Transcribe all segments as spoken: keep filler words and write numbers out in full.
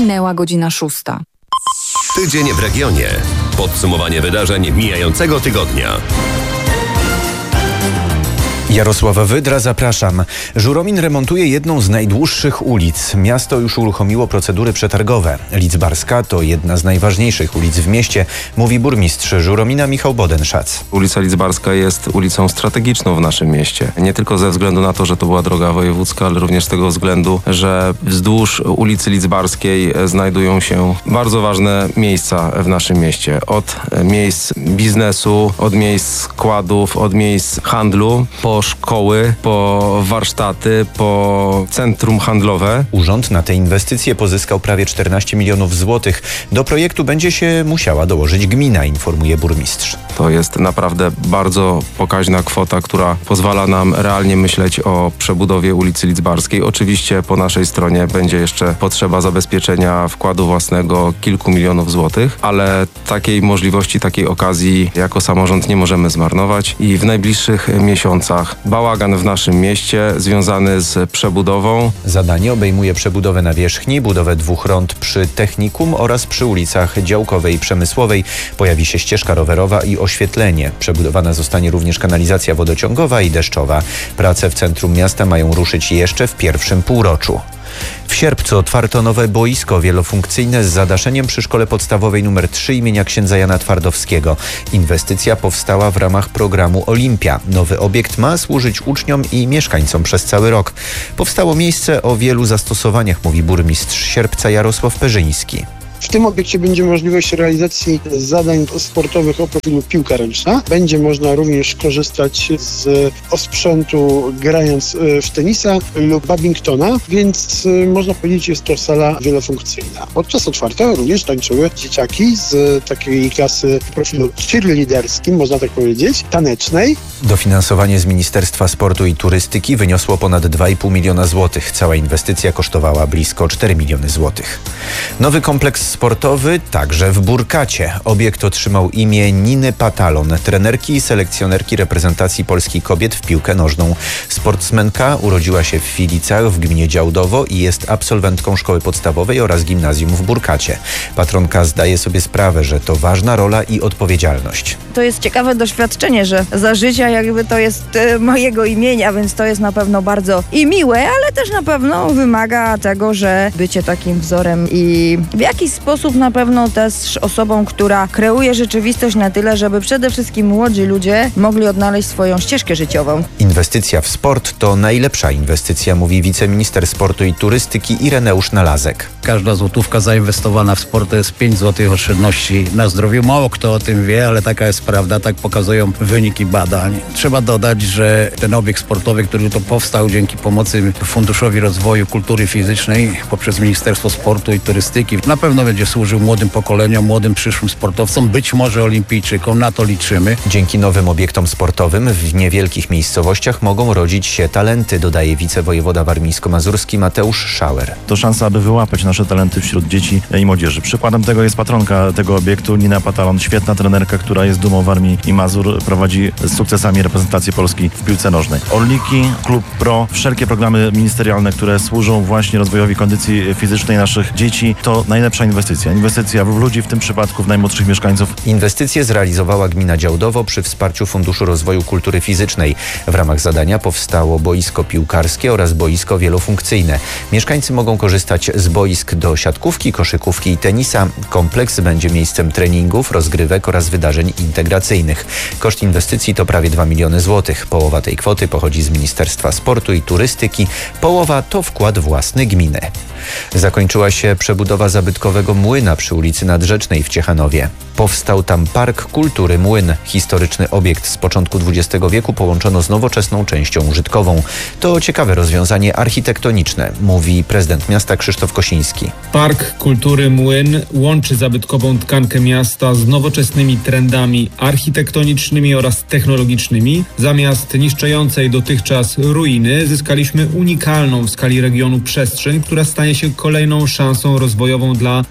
Minęła godzina szósta. Tydzień w regionie. Podsumowanie wydarzeń mijającego tygodnia. Jarosław Wydra, zapraszam. Żuromin remontuje jedną z najdłuższych ulic. Miasto już uruchomiło procedury przetargowe. Lidzbarska to jedna z najważniejszych ulic w mieście, mówi burmistrz Żuromina Michał Bodenszac. Ulica Lidzbarska jest ulicą strategiczną w naszym mieście. Nie tylko ze względu na to, że to była droga wojewódzka, ale również z tego względu, że wzdłuż ulicy Lidzbarskiej znajdują się bardzo ważne miejsca w naszym mieście. Od miejsc biznesu, od miejsc składów, od miejsc handlu, po szkoły, po warsztaty, po centrum handlowe. Urząd na te inwestycje pozyskał prawie czternaście milionów złotych. Do projektu będzie się musiała dołożyć gmina, informuje burmistrz. To jest naprawdę bardzo pokaźna kwota, która pozwala nam realnie myśleć o przebudowie ulicy Lidzbarskiej. Oczywiście po naszej stronie będzie jeszcze potrzeba zabezpieczenia wkładu własnego kilku milionów złotych, ale takiej możliwości, takiej okazji jako samorząd nie możemy zmarnować i w najbliższych miesiącach bałagan w naszym mieście związany z przebudową. Zadanie obejmuje przebudowę nawierzchni, budowę dwóch rond przy Technikum oraz przy ulicach Działkowej i Przemysłowej. Pojawi się ścieżka rowerowa i oświetlenie. Przebudowana zostanie również kanalizacja wodociągowa i deszczowa. Prace w centrum miasta mają ruszyć jeszcze w pierwszym półroczu. W sierpcu otwarto nowe boisko wielofunkcyjne z zadaszeniem przy Szkole Podstawowej nr trzy imienia księdza Jana Twardowskiego. Inwestycja powstała w ramach programu Olimpia. Nowy obiekt ma służyć uczniom i mieszkańcom przez cały rok. Powstało miejsce o wielu zastosowaniach, mówi burmistrz Sierpca Jarosław Perzyński. W tym obiekcie będzie możliwość realizacji zadań sportowych o profilu piłka ręczna. Będzie można również korzystać z osprzętu grając w tenisa lub badmintona, więc można powiedzieć, jest to sala wielofunkcyjna. Podczas otwarcia również tańczyły dzieciaki z takiej klasy w profilu cheerleaderskim, można tak powiedzieć, tanecznej. Dofinansowanie z Ministerstwa Sportu i Turystyki wyniosło ponad dwa i pół miliona złotych. Cała inwestycja kosztowała blisko cztery miliony złotych. Nowy kompleks sportowy także w Burkacie. Obiekt otrzymał imię Niny Patalon, trenerki i selekcjonerki reprezentacji Polski kobiet w piłkę nożną. Sportsmenka urodziła się w Filicach w gminie Działdowo i jest absolwentką szkoły podstawowej oraz gimnazjum w Burkacie. Patronka zdaje sobie sprawę, że to ważna rola i odpowiedzialność. To jest ciekawe doświadczenie, że za życia jakby to jest e, mojego imienia, więc to jest na pewno bardzo i miłe, ale też na pewno wymaga tego, że bycie takim wzorem i w jakiś sposób na pewno też osobą, która kreuje rzeczywistość na tyle, żeby przede wszystkim młodzi ludzie mogli odnaleźć swoją ścieżkę życiową. Inwestycja w sport to najlepsza inwestycja, mówi wiceminister sportu i turystyki Ireneusz Nalazek. Każda złotówka zainwestowana w sport to jest pięć złotych oszczędności na zdrowiu. Mało kto o tym wie, ale taka jest prawda, tak pokazują wyniki badań. Trzeba dodać, że ten obiekt sportowy, który to powstał dzięki pomocy Funduszowi Rozwoju Kultury Fizycznej poprzez Ministerstwo Sportu i Turystyki, na pewno będzie służył młodym pokoleniom, młodym przyszłym sportowcom, być może olimpijczykom, na to liczymy. Dzięki nowym obiektom sportowym w niewielkich miejscowościach mogą rodzić się talenty, dodaje wicewojewoda warmińsko-mazurski Mateusz Schauer. To szansa, aby wyłapać nasze talenty wśród dzieci i młodzieży. Przykładem tego jest patronka tego obiektu, Nina Patalon, świetna trenerka, która jest dumą Warmii i Mazur, prowadzi z sukcesami reprezentację Polski w piłce nożnej. Orliki, Klub Pro, wszelkie programy ministerialne, które służą właśnie rozwojowi kondycji fizycznej naszych dzieci, to najlepsza inwestycja. Inwestycja w ludzi, w tym przypadku w najmłodszych mieszkańców. Inwestycję zrealizowała gmina Działdowo przy wsparciu Funduszu Rozwoju Kultury Fizycznej. W ramach zadania powstało boisko piłkarskie oraz boisko wielofunkcyjne. Mieszkańcy mogą korzystać z boisk do siatkówki, koszykówki i tenisa. Kompleks będzie miejscem treningów, rozgrywek oraz wydarzeń integracyjnych. Koszt inwestycji to prawie dwa miliony złotych. Połowa tej kwoty pochodzi z Ministerstwa Sportu i Turystyki, połowa to wkład własny gminy. Zakończyła się przebudowa zabytkowego młyna przy ulicy Nadrzecznej w Ciechanowie. Powstał tam Park Kultury Młyn. Historyczny obiekt z początku dwudziestego wieku połączono z nowoczesną częścią użytkową. To ciekawe rozwiązanie architektoniczne, mówi prezydent miasta Krzysztof Kosiński. Park Kultury Młyn łączy zabytkową tkankę miasta z nowoczesnymi trendami architektonicznymi oraz technologicznymi. Zamiast niszczącej dotychczas ruiny zyskaliśmy unikalną w skali regionu przestrzeń, która stanie się kolejną szansą rozwojową dla naszego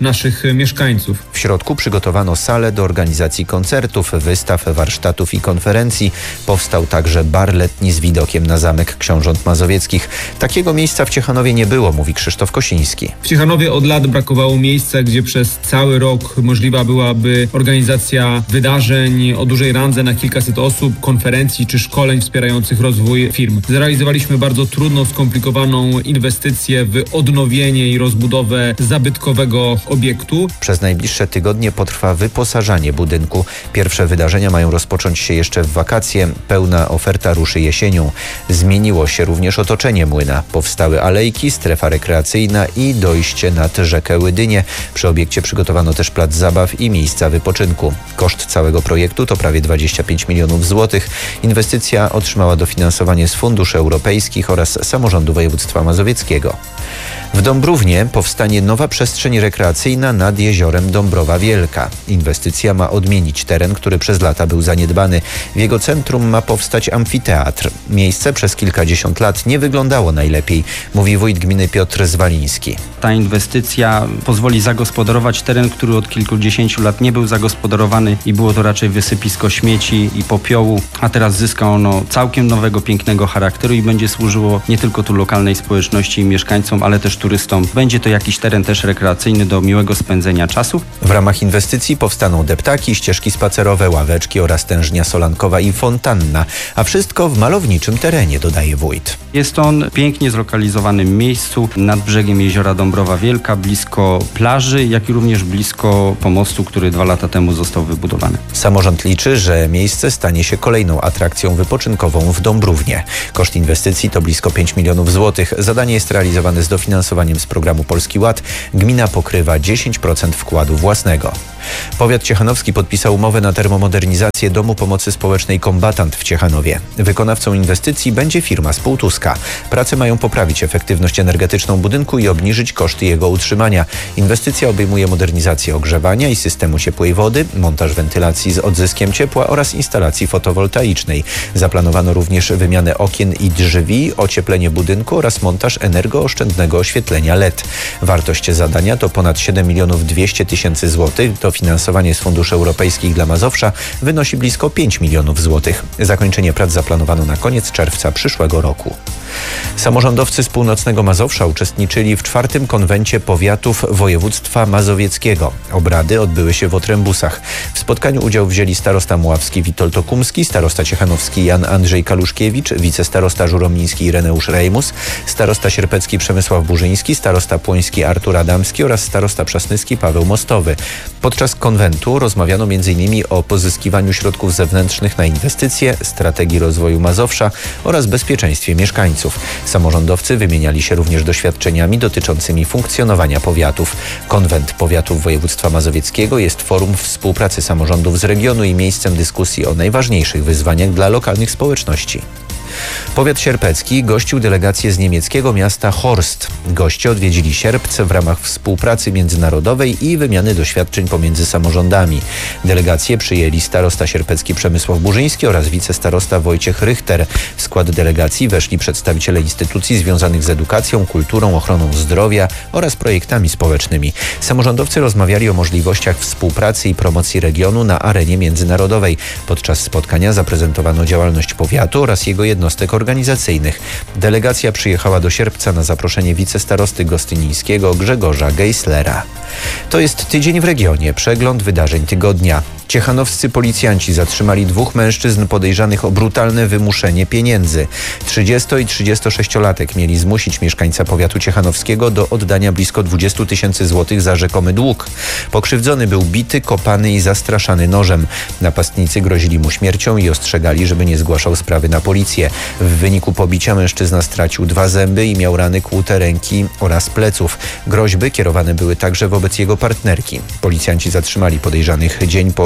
naszych mieszkańców. W środku przygotowano salę do organizacji koncertów, wystaw, warsztatów i konferencji. Powstał także bar letni z widokiem na Zamek Książąt Mazowieckich. Takiego miejsca w Ciechanowie nie było, mówi Krzysztof Kosiński. W Ciechanowie od lat brakowało miejsca, gdzie przez cały rok możliwa byłaby organizacja wydarzeń o dużej randze na kilkaset osób, konferencji czy szkoleń wspierających rozwój firm. Zrealizowaliśmy bardzo trudną, skomplikowaną inwestycję w odnowienie i rozbudowę zabytkowego obiektu. Przez najbliższe tygodnie potrwa wyposażanie budynku. Pierwsze wydarzenia mają rozpocząć się jeszcze w wakacje. Pełna oferta ruszy jesienią. Zmieniło się również otoczenie młyna. Powstały alejki, strefa rekreacyjna i dojście nad rzekę Łydynię. Przy obiekcie przygotowano też plac zabaw i miejsca wypoczynku. Koszt całego projektu to prawie dwadzieścia pięć milionów złotych. Inwestycja otrzymała dofinansowanie z funduszy europejskich oraz samorządu województwa mazowieckiego. W Dąbrównie powstanie nowa przestrzeń rekreacyjna nad jeziorem Dąbrowa Wielka. Inwestycja ma odmienić teren, który przez lata był zaniedbany. W jego centrum ma powstać amfiteatr. Miejsce przez kilkadziesiąt lat nie wyglądało najlepiej, mówi wójt gminy Piotr Zwaliński. Ta inwestycja pozwoli zagospodarować teren, który od kilkudziesięciu lat nie był zagospodarowany i było to raczej wysypisko śmieci i popiołu, a teraz zyska ono całkiem nowego, pięknego charakteru i będzie służyło nie tylko tu lokalnej społeczności i mieszkańcom, ale też turystom. Będzie to jakiś teren też rekreacyjny do miłego spędzenia czasu. W ramach inwestycji powstaną deptaki, ścieżki spacerowe, ławeczki oraz tężnia solankowa i fontanna, a wszystko w malowniczym terenie, dodaje wójt. Jest on pięknie zlokalizowanym miejscu nad brzegiem jeziora Dąbrowa Wielka, blisko plaży, jak i również blisko pomostu, który dwa lata temu został wybudowany. Samorząd liczy, że miejsce stanie się kolejną atrakcją wypoczynkową w Dąbrównie. Koszt inwestycji to blisko pięć milionów złotych. Zadanie jest realizowane z dofinansowaniem z programu Polski Ład. Gmina pokrywa dziesięć procent wkładu własnego. Powiat ciechanowski podpisał umowę na termomodernizację Domu Pomocy Społecznej Kombatant w Ciechanowie. Wykonawcą inwestycji będzie firma z Półtuska. Prace mają poprawić efektywność energetyczną budynku i obniżyć koszty jego utrzymania. Inwestycja obejmuje modernizację ogrzewania i systemu ciepłej wody, montaż wentylacji z odzyskiem ciepła oraz instalacji fotowoltaicznej. Zaplanowano również wymianę okien i drzwi, ocieplenie budynku oraz montaż energooszczędnego oświetlenia L E D. Wartość zadania to ponad siedem milionów dwieście tysięcy złotych. Dofinansowanie z funduszy europejskich dla Mazowsza wynosi blisko pięć milionów złotych. Zakończenie prac zaplanowano na koniec czerwca przyszłego roku. Samorządowcy z północnego Mazowsza uczestniczyli w czwartym konwencie powiatów województwa mazowieckiego. Obrady odbyły się w Otrębusach. W spotkaniu udział wzięli starosta muławski Witold Okumski, starosta ciechanowski Jan Andrzej Kaluszkiewicz, wicestarosta żuromiński Ireneusz Rejmus, starosta sierpecki Przemysław Burzyński, starosta płoński Artur Adamski oraz starosta przasnyski Paweł Mostowy. Podczas konwentu rozmawiano między innymi o pozyskiwaniu środków zewnętrznych na inwestycje, strategii rozwoju Mazowsza oraz bezpieczeństwie mieszkańców. Samorządowcy wymieniali się również doświadczeniami dotyczącymi funkcjonowania powiatów. Konwent Powiatów Województwa Mazowieckiego jest forum współpracy samorządów z regionu i miejscem dyskusji o najważniejszych wyzwaniach dla lokalnych społeczności. Powiat sierpecki gościł delegację z niemieckiego miasta Horst. Goście odwiedzili Sierpce w ramach współpracy międzynarodowej i wymiany doświadczeń pomiędzy samorządami. Delegację przyjęli starosta sierpecki Przemysław Burzyński oraz wicestarosta Wojciech Rychter. W skład delegacji weszli przedstawiciele instytucji związanych z edukacją, kulturą, ochroną zdrowia oraz projektami społecznymi. Samorządowcy rozmawiali o możliwościach współpracy i promocji regionu na arenie międzynarodowej. Podczas spotkania zaprezentowano działalność powiatu oraz jego jednostek organizacyjnych. Delegacja przyjechała do Sierpca na zaproszenie wicestarosty gostynińskiego Grzegorza Geislera. To jest Tydzień w regionie, przegląd wydarzeń tygodnia. Ciechanowscy policjanci zatrzymali dwóch mężczyzn podejrzanych o brutalne wymuszenie pieniędzy. trzydziesto- i trzydziestosześciolatek mieli zmusić mieszkańca powiatu ciechanowskiego do oddania blisko dwudziestu tysięcy złotych za rzekomy dług. Pokrzywdzony był bity, kopany i zastraszany nożem. Napastnicy grozili mu śmiercią i ostrzegali, żeby nie zgłaszał sprawy na policję. W wyniku pobicia mężczyzna stracił dwa zęby i miał rany kłute ręki oraz pleców. Groźby kierowane były także wobec jego partnerki. Policjanci zatrzymali podejrzanych dzień po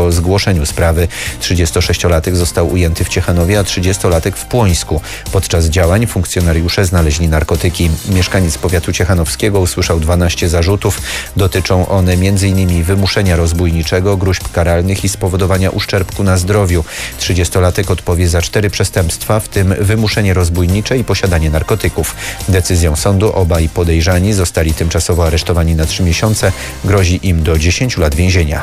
po zgłoszeniu sprawy. trzydziestosześciolatek został ujęty w Ciechanowie, a trzydziestolatek w Płońsku. Podczas działań funkcjonariusze znaleźli narkotyki. Mieszkaniec powiatu ciechanowskiego usłyszał dwanaście zarzutów. Dotyczą one m.in. wymuszenia rozbójniczego, gróźb karalnych i spowodowania uszczerbku na zdrowiu. trzydziestolatek odpowie za cztery przestępstwa, w tym wymuszenie rozbójnicze i posiadanie narkotyków. Decyzją sądu obaj podejrzani zostali tymczasowo aresztowani na trzy miesiące. Grozi im do dziesięciu lat więzienia.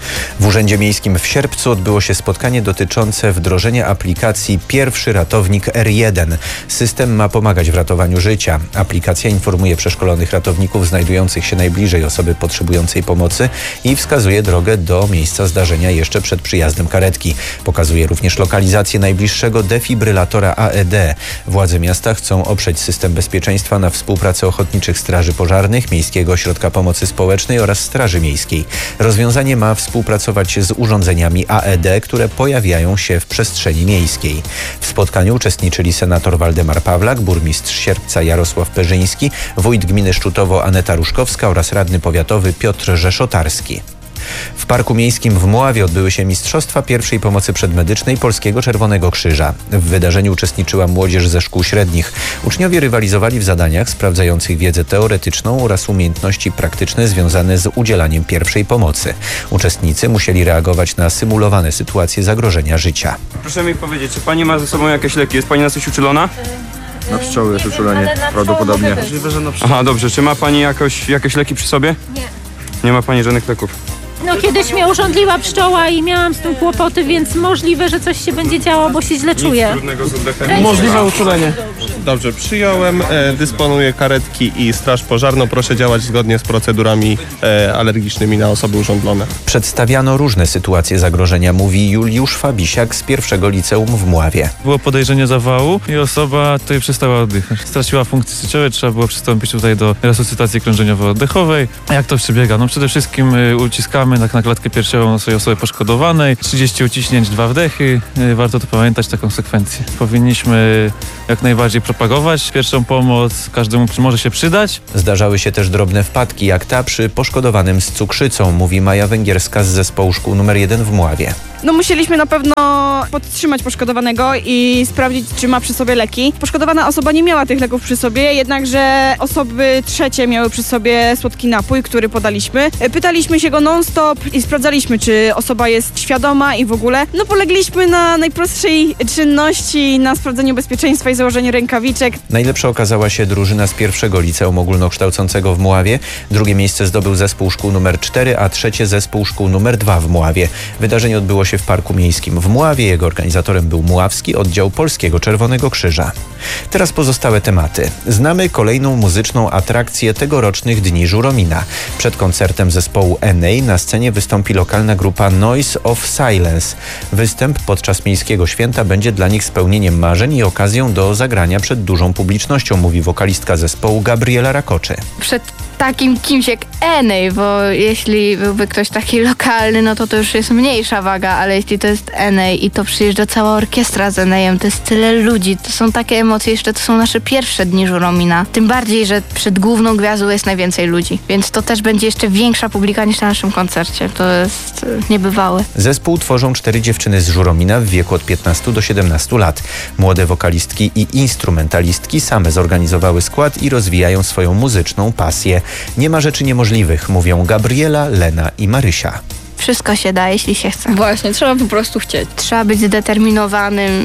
W Urzędzie Miejskim w Sierpcu odbyło się spotkanie dotyczące wdrożenia aplikacji Pierwszy Ratownik R jeden. System ma pomagać w ratowaniu życia. Aplikacja informuje przeszkolonych ratowników znajdujących się najbliżej osoby potrzebującej pomocy i wskazuje drogę do miejsca zdarzenia jeszcze przed przyjazdem karetki. Pokazuje również lokalizację najbliższego defibrylatora A E D. Władze miasta chcą oprzeć system bezpieczeństwa na współpracy ochotniczych straży pożarnych, Miejskiego Ośrodka Pomocy Społecznej oraz Straży Miejskiej. Rozwiązanie ma współpracować z urządzeniami A E D, które pojawiają się w przestrzeni miejskiej. W spotkaniu uczestniczyli senator Waldemar Pawlak, burmistrz Sierpca Jarosław Perzyński, wójt gminy Szczutowo Aneta Ruszkowska oraz radny powiatowy Piotr Rzeszotarski. W Parku Miejskim w Mławie odbyły się Mistrzostwa Pierwszej Pomocy Przedmedycznej Polskiego Czerwonego Krzyża. W wydarzeniu uczestniczyła młodzież ze szkół średnich. Uczniowie rywalizowali w zadaniach sprawdzających wiedzę teoretyczną oraz umiejętności praktyczne związane z udzielaniem pierwszej pomocy. Uczestnicy musieli reagować na symulowane sytuacje zagrożenia życia. Proszę mi powiedzieć, czy pani ma ze sobą jakieś leki? Jest pani na coś uczulona? Na pszczoły jest uczulenie, prawdopodobnie. Aha, dobrze. Czy ma pani jakoś, jakieś leki przy sobie? Nie. Nie ma pani żadnych leków? No kiedyś mnie urządliła pszczoła i miałam z tym kłopoty, więc możliwe, że coś się będzie działo, bo się źle czuję. Nic trudnego z oddechem. Możliwe uczulenie. Dobrze, przyjąłem, e, dysponuję karetki i straż pożarną. Proszę działać zgodnie z procedurami e, alergicznymi na osoby urządlone. Przedstawiano różne sytuacje zagrożenia, mówi Juliusz Fabisiak z pierwszego liceum w Mławie. Było podejrzenie zawału i osoba tutaj przestała oddychać. Straciła funkcje życiowe, trzeba było przystąpić tutaj do resuscytacji krążeniowo-oddechowej. A jak to przebiega? No przede wszystkim y, uciskamy tak na klatkę piersiową swojej osoby poszkodowanej. trzydzieści uciśnięć, dwa wdechy. Y, warto to pamiętać, taką sekwencję. Powinniśmy jak najbardziej propagować pierwszą pomoc. Każdemu może się przydać. Zdarzały się też drobne wpadki, jak ta przy poszkodowanym z cukrzycą, mówi Maja Węgierska z zespołu szkół numer jeden w Mławie. No musieliśmy na pewno podtrzymać poszkodowanego i sprawdzić, czy ma przy sobie leki. Poszkodowana osoba nie miała tych leków przy sobie, jednakże osoby trzecie miały przy sobie słodki napój, który podaliśmy. Pytaliśmy się go non-stop i sprawdzaliśmy, czy osoba jest świadoma i w ogóle. No polegliśmy na najprostszej czynności, na sprawdzeniu bezpieczeństwa i założeniu rękawiczek. Najlepsza okazała się drużyna z pierwszego liceum ogólnokształcącego w Mławie. Drugie miejsce zdobył zespół szkół numer cztery, a trzecie zespół szkół numer dwa w Mławie. Wydarzenie odbyło się w Parku Miejskim w Mławie. Jego organizatorem był Mławski Oddział Polskiego Czerwonego Krzyża. Teraz pozostałe tematy. Znamy kolejną muzyczną atrakcję tegorocznych Dni Żuromina. Przed koncertem zespołu N A na scenie wystąpi lokalna grupa Noise of Silence. Występ podczas miejskiego święta będzie dla nich spełnieniem marzeń i okazją do zagrania przed dużą publicznością, mówi wokalistka zespołu Gabriela Rakoczy. Przed takim kimś jak N A, bo jeśli byłby ktoś taki lokalny, no to to już jest mniejsza waga, ale jeśli to jest N A i to przyjeżdża cała orkiestra z N A-em, to jest tyle ludzi, to są takie emocje, jeszcze to są nasze pierwsze Dni Żuromina. Tym bardziej, że przed główną gwiazdą jest najwięcej ludzi, więc to też będzie jeszcze większa publika niż na naszym koncercie. To jest niebywałe. Zespół tworzą cztery dziewczyny z Żuromina w wieku od piętnastu do siedemnastu lat. Młode wokalistki i instrumentalistki same zorganizowały skład i rozwijają swoją muzyczną pasję. Nie ma rzeczy niemożliwych, mówią Gabriela, Lena i Marysia. Wszystko się da, jeśli się chce. Właśnie, trzeba po prostu chcieć. Trzeba być zdeterminowanym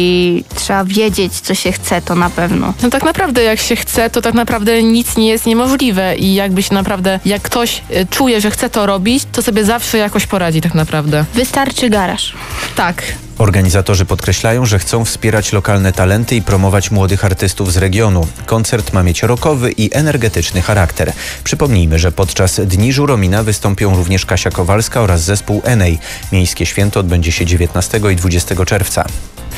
i trzeba wiedzieć, co się chce, to na pewno. No tak naprawdę, jak się chce, to tak naprawdę nic nie jest niemożliwe i jakby się naprawdę, jak ktoś czuje, że chce to robić, to sobie zawsze jakoś poradzi tak naprawdę. Wystarczy garaż. Tak. Organizatorzy podkreślają, że chcą wspierać lokalne talenty i promować młodych artystów z regionu. Koncert ma mieć rockowy i energetyczny charakter. Przypomnijmy, że podczas Dni Żuromina wystąpią również Kasia Kowalska oraz zespół N A. Miejskie święto odbędzie się dziewiętnastego i dwudziestego czerwca.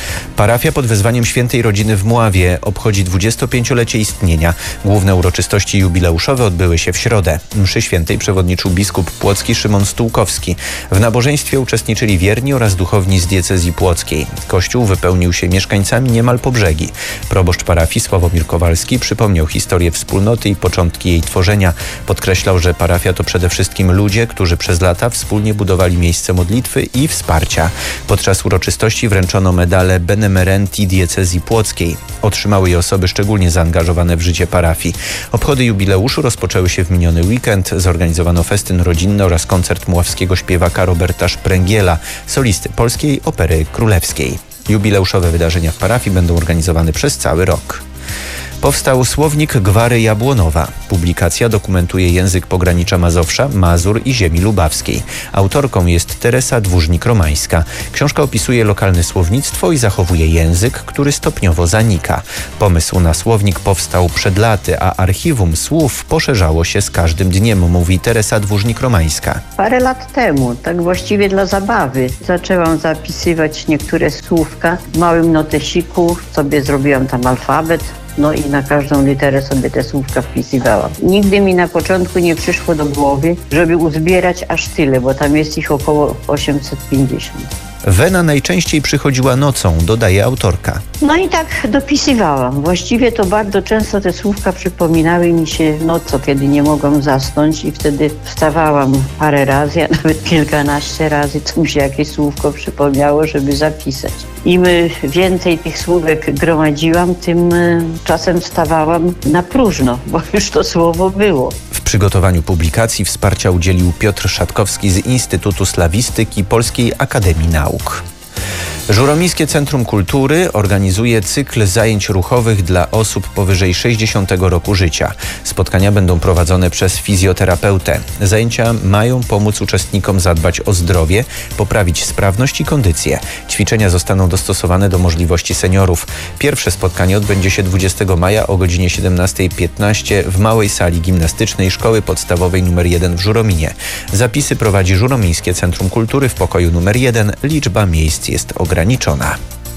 Parafia pod wezwaniem Świętej Rodziny w Mławie obchodzi dwudziestopięciolecie istnienia. Główne uroczystości jubileuszowe odbyły się w środę. Mszy świętej przewodniczył biskup płocki Szymon Stułkowski. W nabożeństwie uczestniczyli wierni oraz duchowni z diecezji płockiej. Kościół wypełnił się mieszkańcami niemal po brzegi. Proboszcz parafii Sławomir Kowalski przypomniał historię wspólnoty i początki jej tworzenia. Podkreślał, że parafia to przede wszystkim ludzie, którzy przez lata wspólnie budowali miejsce modlitwy i wsparcia. Podczas uroczystości wręczono medale Benemerenti diecezji płockiej. Otrzymały je osoby szczególnie zaangażowane w życie parafii. Obchody jubileuszu rozpoczęły się w miniony weekend. Zorganizowano festyn rodzinny oraz koncert mławskiego śpiewaka Roberta Szpręgiela, solisty Polskiej Opery Królewskiej. Jubileuszowe wydarzenia w parafii będą organizowane przez cały rok. Powstał słownik Gwary Jabłonowa. Publikacja dokumentuje język pogranicza Mazowsza, Mazur i ziemi lubawskiej. Autorką jest Teresa Dwórznik-Romańska. Książka opisuje lokalne słownictwo i zachowuje język, który stopniowo zanika. Pomysł na słownik powstał przed laty, a archiwum słów poszerzało się z każdym dniem, mówi Teresa Dwórznik-Romańska. Parę lat temu, tak właściwie dla zabawy, zaczęłam zapisywać niektóre słówka w małym notesiku, sobie zrobiłam tam alfabet. No i na każdą literę sobie te słówka wpisywałam. Nigdy mi na początku nie przyszło do głowy, żeby uzbierać aż tyle, bo tam jest ich około osiemset pięćdziesiąt. Wena najczęściej przychodziła nocą, dodaje autorka. No i tak dopisywałam. Właściwie to bardzo często te słówka przypominały mi się nocą, kiedy nie mogłam zasnąć i wtedy wstawałam parę razy, a nawet kilkanaście razy, co mi się jakieś słówko przypomniało, żeby zapisać. Im więcej tych słówek gromadziłam, tym czasem wstawałam na próżno, bo już to słowo było. W przygotowaniu publikacji wsparcia udzielił Piotr Szatkowski z Instytutu Slawistyki Polskiej Akademii Nauk. Żuromińskie Centrum Kultury organizuje cykl zajęć ruchowych dla osób powyżej sześćdziesiątego roku życia. Spotkania będą prowadzone przez fizjoterapeutę. Zajęcia mają pomóc uczestnikom zadbać o zdrowie, poprawić sprawność i kondycję. Ćwiczenia zostaną dostosowane do możliwości seniorów. Pierwsze spotkanie odbędzie się dwudziestego maja o godzinie siedemnasta piętnaście w małej sali gimnastycznej Szkoły Podstawowej numer jeden w Żurominie. Zapisy prowadzi Żuromińskie Centrum Kultury w pokoju numer jeden. Liczba miejsc jest ograniczona.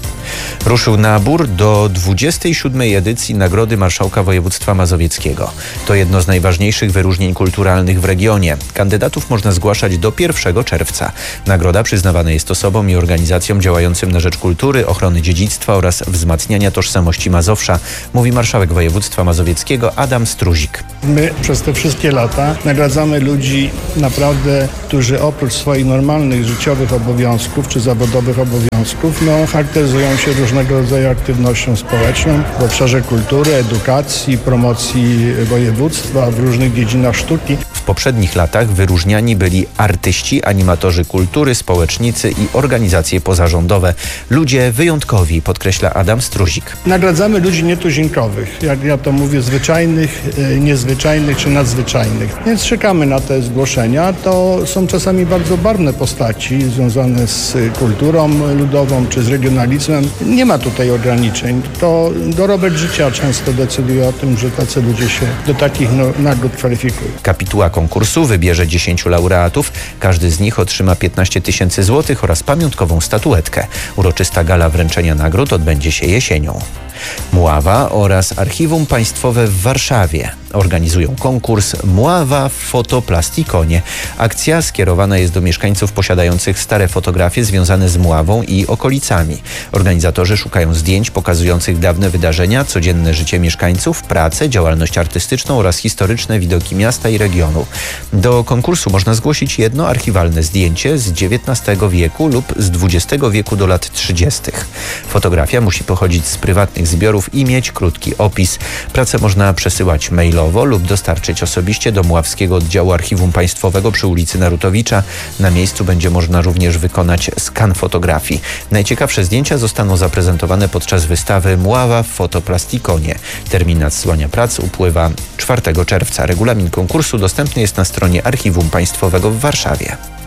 Ruszył nabór do dwudziestej siódmej edycji Nagrody Marszałka Województwa Mazowieckiego. To jedno z najważniejszych wyróżnień kulturalnych w regionie. Kandydatów można zgłaszać do pierwszego czerwca. Nagroda przyznawana jest osobom i organizacjom działającym na rzecz kultury, ochrony dziedzictwa oraz wzmacniania tożsamości Mazowsza, mówi marszałek województwa mazowieckiego Adam Struzik. My przez te wszystkie lata nagradzamy ludzi naprawdę, którzy oprócz swoich normalnych życiowych obowiązków czy zawodowych obowiązków, no, charakteryzują się różnego rodzaju aktywnością społeczną w obszarze kultury, edukacji, promocji województwa w różnych dziedzinach sztuki. W poprzednich latach wyróżniani byli artyści, animatorzy kultury, społecznicy i organizacje pozarządowe. Ludzie wyjątkowi, podkreśla Adam Struzik. Nagradzamy ludzi nietuzinkowych, jak ja to mówię, zwyczajnych, niezwyczajnych czy nadzwyczajnych. Więc czekamy na te zgłoszenia. To są czasami bardzo barwne postaci związane z kulturą ludową czy z regionalizmem. Nie ma tutaj ograniczeń. To dorobek życia często decyduje o tym, że tacy ludzie się do takich no, nagród kwalifikują. Kapituła konkursu wybierze dziesięciu laureatów. Każdy z nich otrzyma piętnaście tysięcy złotych oraz pamiątkową statuetkę. Uroczysta gala wręczenia nagród odbędzie się jesienią. Mława oraz Archiwum Państwowe w Warszawie organizują konkurs Mława w Fotoplastikone. Akcja skierowana jest do mieszkańców posiadających stare fotografie związane z Mławą i okolicami. Organizatorzy szukają zdjęć pokazujących dawne wydarzenia, codzienne życie mieszkańców, pracę, działalność artystyczną oraz historyczne widoki miasta i regionu. Do konkursu można zgłosić jedno archiwalne zdjęcie z dziewiętnastego wieku lub z dwudziestego wieku do lat trzydziestych. Fotografia musi pochodzić z prywatnych zbiorów i mieć krótki opis. Pracę można przesyłać mailowo lub dostarczyć osobiście do Mławskiego Oddziału Archiwum Państwowego przy ulicy Narutowicza. Na miejscu będzie można również wykonać skan fotografii. Najciekawsze zdjęcia zostaną zaprezentowane podczas wystawy Mława w Fotoplastikone. Termin nadsyłania prac upływa czwartego czerwca. Regulamin konkursu dostępny jest na stronie Archiwum Państwowego w Warszawie.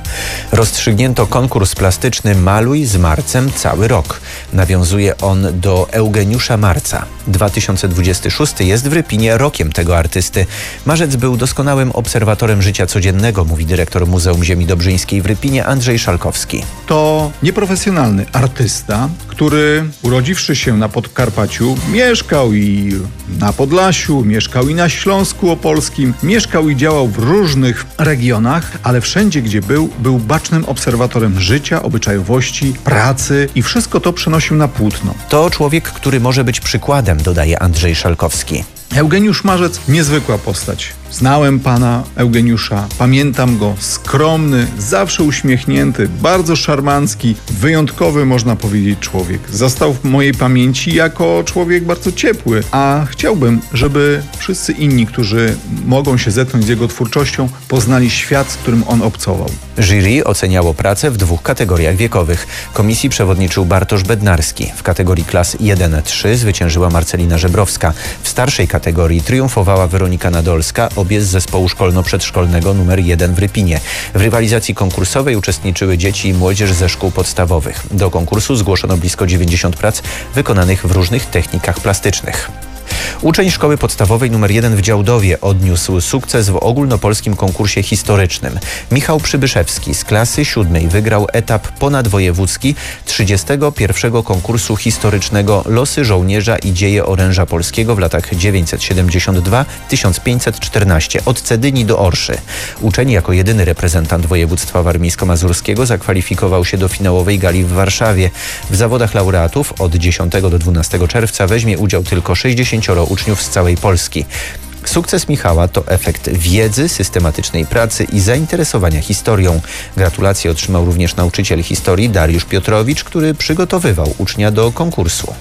Rozstrzygnięto konkurs plastyczny Maluj z Marcem cały rok. Nawiązuje on do Eugeniusza Marca. dwa tysiące dwudziesty szósty jest w Rypinie rokiem tego artysty. Marzec był doskonałym obserwatorem życia codziennego, mówi dyrektor Muzeum Ziemi Dobrzyńskiej w Rypinie Andrzej Szalkowski. To nieprofesjonalny artysta, który urodziwszy się na Podkarpaciu, mieszkał i na Podlasiu, mieszkał i na Śląsku Opolskim, mieszkał i działał w różnych regionach, ale wszędzie, gdzie był, był bacznym obserwatorem życia, obyczajowości, pracy i wszystko to przenosił na płótno. To człowiek, który może być przykładem, dodaje Andrzej Szalkowski. Eugeniusz Marzec, niezwykła postać. Znałem pana Eugeniusza, pamiętam go, skromny, zawsze uśmiechnięty, bardzo szarmancki, wyjątkowy, można powiedzieć, człowiek. Został w mojej pamięci jako człowiek bardzo ciepły, a chciałbym, żeby wszyscy inni, którzy mogą się zetknąć z jego twórczością, poznali świat, z którym on obcował. Jury oceniało pracę w dwóch kategoriach wiekowych. Komisji przewodniczył Bartosz Bednarski. W kategorii klas jeden trzy zwyciężyła Marcelina Żebrowska. W starszej kategorii triumfowała Weronika Nadolska, obie z zespołu szkolno-przedszkolnego numer jeden w Rypinie. W rywalizacji konkursowej uczestniczyły dzieci i młodzież ze szkół podstawowych. Do konkursu zgłoszono blisko dziewięćdziesiąt prac wykonanych w różnych technikach plastycznych. Uczeń szkoły podstawowej numer jeden w Działdowie odniósł sukces w ogólnopolskim konkursie historycznym. Michał Przybyszewski z klasy siódmej wygrał etap ponadwojewódzki trzydziestego pierwszego konkursu historycznego Losy żołnierza i dzieje oręża polskiego w latach dziewięćset siedemdziesiąt dwa do tysiąc pięćset czternaście od Cedyni do Orszy. Uczeń jako jedyny reprezentant województwa warmińsko-mazurskiego zakwalifikował się do finałowej gali w Warszawie. W zawodach laureatów od dziesiątego do dwunastego czerwca weźmie udział tylko sześćdziesięcioro uczniów z całej Polski. Sukces Michała to efekt wiedzy, systematycznej pracy i zainteresowania historią. Gratulacje otrzymał również nauczyciel historii Dariusz Piotrowicz, który przygotowywał ucznia do konkursu.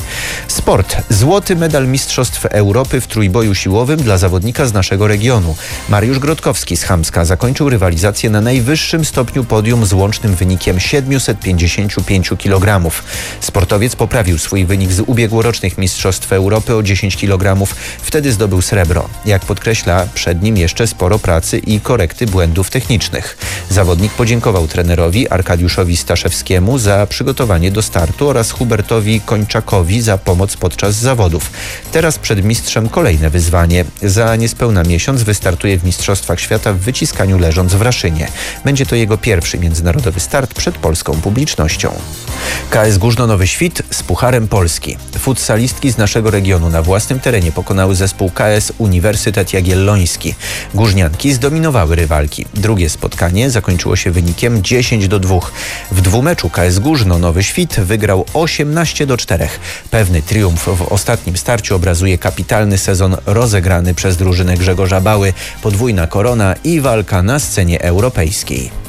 Sport. Złoty medal Mistrzostw Europy w trójboju siłowym dla zawodnika z naszego regionu. Mariusz Grodkowski z Chamska zakończył rywalizację na najwyższym stopniu podium z łącznym wynikiem siedemset pięćdziesiąt pięć kilogramów. Sportowiec poprawił swój wynik z ubiegłorocznych Mistrzostw Europy o dziesięć kilogramów. Wtedy zdobył srebro. Jak podkreśla, przed nim jeszcze sporo pracy i korekty błędów technicznych. Zawodnik podziękował trenerowi Arkadiuszowi Staszewskiemu za przygotowanie do startu oraz Hubertowi Kończakowi za pomoc podczas zawodów. Teraz przed mistrzem kolejne wyzwanie. Za niespełna miesiąc wystartuje w Mistrzostwach Świata w wyciskaniu leżąc w Raszynie. Będzie to jego pierwszy międzynarodowy start przed polską publicznością. K S Górzno Nowy Świt z Pucharem Polski. Futsalistki z naszego regionu na własnym terenie pokonały zespół K S Uniwersytet Jagielloński. Górznianki zdominowały rywalki. Drugie spotkanie zakończyło się wynikiem dziesięć do dwóch. W dwumeczu K S Górzno Nowy Świt wygrał osiemnaście do czterech. Pewny triumf w ostatnim starciu obrazuje kapitalny sezon rozegrany przez drużynę Grzegorza Bały, podwójna korona i walka na scenie europejskiej.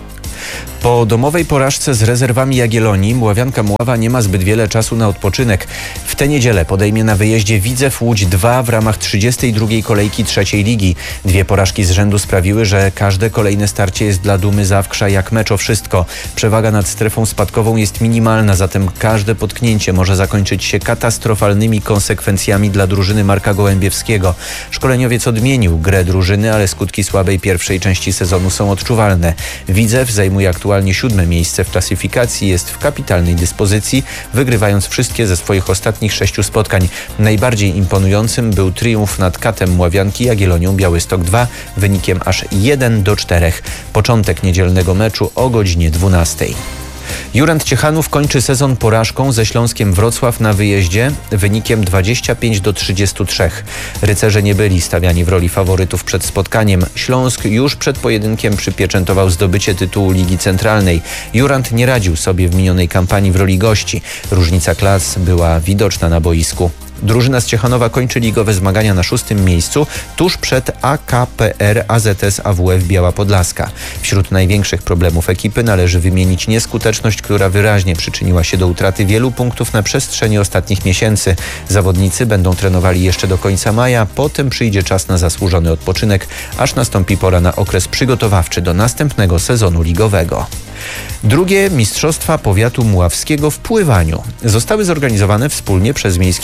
Po domowej porażce z rezerwami Jagiellonii Mławianka Mława nie ma zbyt wiele czasu na odpoczynek. W tę niedzielę podejmie na wyjeździe Widzew Łódź dwa w ramach trzydziestej drugiej kolejki trzeciej ligi. Dwie porażki z rzędu sprawiły, że każde kolejne starcie jest dla Dumy Zawkrza jak mecz o wszystko. Przewaga nad strefą spadkową jest minimalna, zatem każde potknięcie może zakończyć się katastrofalnymi konsekwencjami dla drużyny Marka Gołębiewskiego. Szkoleniowiec odmienił grę drużyny, ale skutki słabej pierwszej części sezonu są odczuwalne. Widzew zajmuje aktualnie siódme miejsce w klasyfikacji, jest w kapitalnej dyspozycji, wygrywając wszystkie ze swoich ostatnich sześciu spotkań. Najbardziej imponującym był triumf nad Katem Mławianki Jagiellonią Białystok dwa wynikiem aż jeden do czterech. Początek niedzielnego meczu o godzinie dwunastej. Jurand Ciechanów kończy sezon porażką ze Śląskiem Wrocław na wyjeździe wynikiem dwadzieścia pięć do trzydziestu trzech. Rycerze nie byli stawiani w roli faworytów przed spotkaniem. Śląsk już przed pojedynkiem przypieczętował zdobycie tytułu Ligi Centralnej. Jurand nie radził sobie w minionej kampanii w roli gości. Różnica klas była widoczna na boisku. Drużyna z Ciechanowa kończy ligowe zmagania na szóstym miejscu, tuż przed A K P R A Z S A W F Biała Podlaska. Wśród największych problemów ekipy należy wymienić nieskuteczność, która wyraźnie przyczyniła się do utraty wielu punktów na przestrzeni ostatnich miesięcy. Zawodnicy będą trenowali jeszcze do końca maja, potem przyjdzie czas na zasłużony odpoczynek, aż nastąpi pora na okres przygotowawczy do następnego sezonu ligowego. Drugie Mistrzostwa Powiatu Mławskiego w pływaniu zostały zorganizowane wspólnie przez Miejski Ośrodek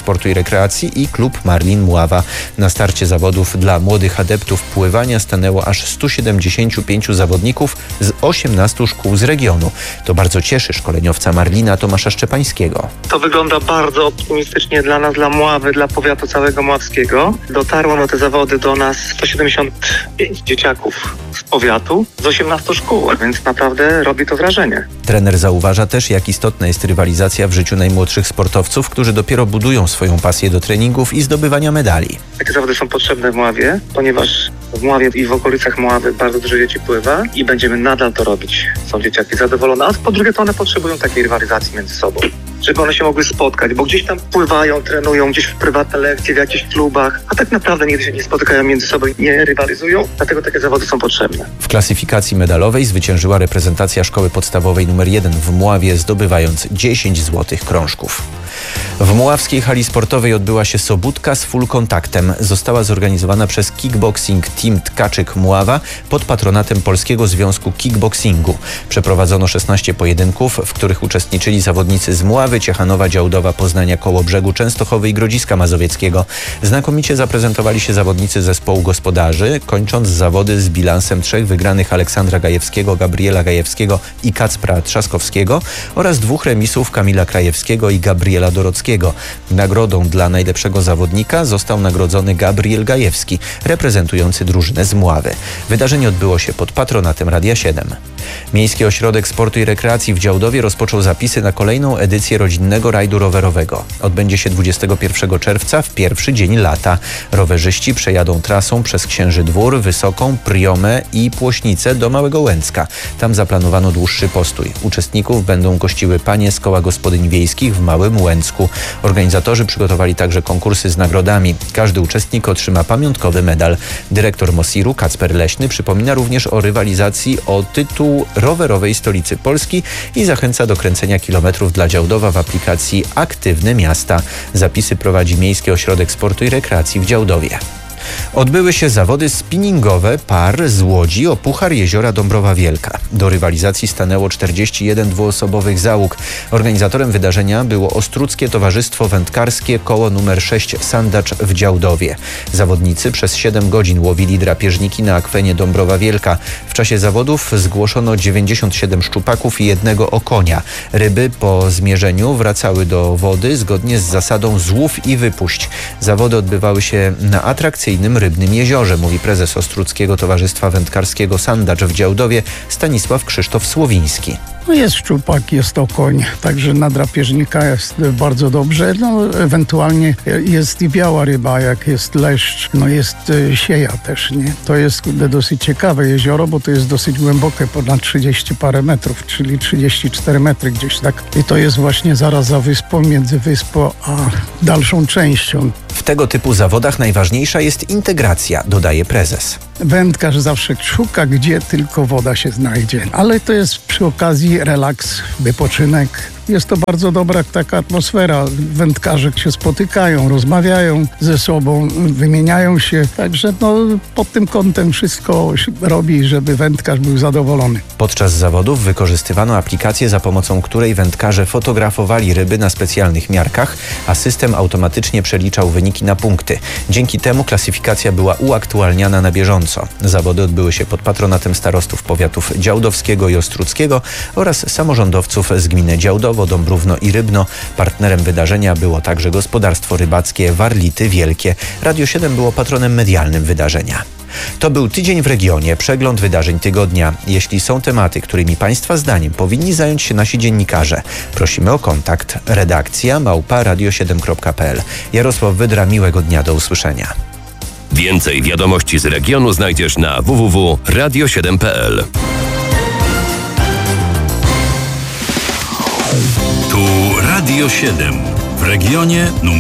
Sportu i Rekreacji i klub Marlin Mława. Na starcie zawodów dla młodych adeptów pływania stanęło aż stu siedemdziesięciu pięciu zawodników z osiemnastu szkół z regionu. To bardzo cieszy szkoleniowca Marlina Tomasza Szczepańskiego. To wygląda bardzo optymistycznie dla nas, dla Mławy, dla powiatu całego mławskiego. Dotarło na te zawody do nas sto siedemdziesiąt pięć dzieciaków z powiatu z osiemnastu szkół, więc naprawdę robi to wrażenie. Trener zauważa też, jak istotna jest rywalizacja w życiu najmłodszych sportowców, którzy dopiero budują swoją pasję do treningów i zdobywania medali. Takie zawody są potrzebne w Mławie, ponieważ w Mławie i w okolicach Mławy bardzo dużo dzieci pływa i będziemy nadal to robić. Są dzieciaki zadowolone, a po drugie to one potrzebują takiej rywalizacji między sobą, żeby one się mogły spotkać, bo gdzieś tam pływają, trenują, gdzieś w prywatne lekcje, w jakichś klubach, a tak naprawdę nigdy się nie spotykają między sobą i nie rywalizują, dlatego takie zawody są potrzebne. W klasyfikacji medalowej zwyciężyła reprezentacja szkoły podstawowej numer jeden w Mławie, zdobywając dziesięć złotych krążków. W Mławskiej hali sportowej odbyła się sobótka z full kontaktem. Została zorganizowana przez Kickboxing Team Tkaczyk Mława pod patronatem Polskiego Związku Kickboxingu. Przeprowadzono szesnaście pojedynków, w których uczestniczyli zawodnicy z Mławy, Ciechanowa, Działdowa, Poznania, Kołobrzegu, Częstochowy i Grodziska Mazowieckiego. Znakomicie zaprezentowali się zawodnicy zespołu gospodarzy, kończąc zawody z bilansem trzech wygranych Aleksandra Gajewskiego, Gabriela Gajewskiego i Kacpra Trzaskowskiego oraz dwóch remisów Kamila Krajewskiego i Gabriela Dorockiego. Nagrodą dla najlepszego zawodnika został nagrodzony Gabriel Gajewski, reprezentujący drużynę z Mławy. Wydarzenie odbyło się pod patronatem Radia siedem. Miejski Ośrodek Sportu i Rekreacji w Działdowie rozpoczął zapisy na kolejną edycję rodzinnego rajdu rowerowego. Odbędzie się dwudziestego pierwszego czerwca w pierwszy dzień lata. Rowerzyści przejadą trasą przez Księży Dwór, Wysoką, Priomę i Płośnicę do Małego Łęcka. Tam zaplanowano dłuższy postój. Uczestników będą gościły panie z koła gospodyń wiejskich w Małym Łęcku. Organizatorzy przygotowali także konkursy z nagrodami. Każdy uczestnik otrzyma pamiątkowy medal. Dyrektor Mosiru Kacper Leśny przypomina również o rywalizacji o tytuł rowerowej stolicy Polski i zachęca do kręcenia kilometrów dla Działdowa w aplikacji Aktywne Miasta. Zapisy prowadzi Miejski Ośrodek Sportu i Rekreacji w Działdowie. Odbyły się zawody spinningowe par z Łodzi o Puchar Jeziora Dąbrowa Wielka. Do rywalizacji stanęło czterdzieści jeden dwuosobowych załóg. Organizatorem wydarzenia było Ostruckie Towarzystwo Wędkarskie koło numer sześć Sandacz w Działdowie. Zawodnicy przez siedem godzin łowili drapieżniki na akwenie Dąbrowa Wielka. W czasie zawodów zgłoszono dziewięćdziesiąt siedem szczupaków i jednego okonia. Ryby po zmierzeniu wracały do wody zgodnie z zasadą złów i wypuść. Zawody odbywały się na atrakcyjnym rybnym jeziorze, mówi prezes Ostruckiego Towarzystwa Wędkarskiego Sandacz w Działdowie Stanisław Krzysztof Słowiński. No jest szczupak, jest okoń, także na drapieżnika jest bardzo dobrze. No, ewentualnie jest i biała ryba, jak jest leszcz, no jest sieja też, nie? To jest dosyć ciekawe jezioro, bo to jest dosyć głębokie, ponad trzydzieści parę metrów, czyli trzydzieści cztery metry gdzieś tak. I to jest właśnie zaraz za wyspą, między wyspą a dalszą częścią. W tego typu zawodach najważniejsza jest integracja, dodaje prezes. Wędkarz zawsze szuka, gdzie tylko woda się znajdzie, ale to jest przy okazji relaks, wypoczynek. Jest to bardzo dobra taka atmosfera. Wędkarze się spotykają, rozmawiają ze sobą, wymieniają się. Także no, pod tym kątem wszystko robi, żeby wędkarz był zadowolony. Podczas zawodów wykorzystywano aplikację, za pomocą której wędkarze fotografowali ryby na specjalnych miarkach, a system automatycznie przeliczał wyniki na punkty. Dzięki temu klasyfikacja była uaktualniana na bieżąco. Zawody odbyły się pod patronatem starostów powiatów działdowskiego i ostruckiego oraz samorządowców z gminy Działdowo, Dąbrówno i Rybno. Partnerem wydarzenia było także gospodarstwo rybackie Warlity Wielkie. Radio siedem było patronem medialnym wydarzenia. To był Tydzień w Regionie, przegląd wydarzeń tygodnia. Jeśli są tematy, którymi Państwa zdaniem powinni zająć się nasi dziennikarze, prosimy o kontakt. Redakcja małpa radio siedem kropka p l. Jarosław Wydra, miłego dnia, do usłyszenia. Więcej wiadomości z regionu znajdziesz na w w w kropka radio siedem kropka p l. Tu Radio siedem w regionie numer